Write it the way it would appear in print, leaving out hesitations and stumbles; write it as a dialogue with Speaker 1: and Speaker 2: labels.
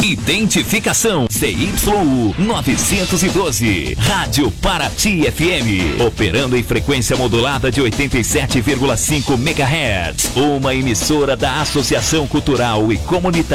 Speaker 1: Identificação CYU 912, Rádio Paraty FM, operando em frequência modulada de 87,5 MHz, uma emissora da Associação Cultural e Comunitária